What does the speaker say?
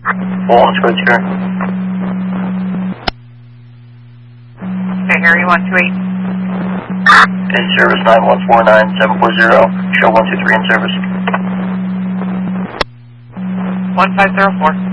Full on Squid Square. Okay, Harry 128. In service 9149740. Show 123 in service. 1504.